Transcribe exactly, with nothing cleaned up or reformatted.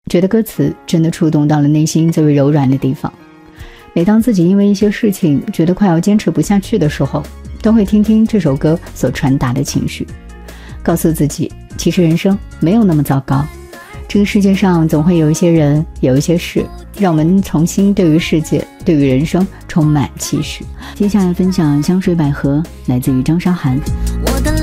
觉得歌词真的触动到了内心最为柔软的地方。每当自己因为一些事情觉得快要坚持不下去的时候，都会听听这首歌所传达的情绪，告诉自己其实人生没有那么糟糕，这个世界上总会有一些人有一些事让我们重新对于世界对于人生充满期许。接下来分享香水百合，来自于张韶涵。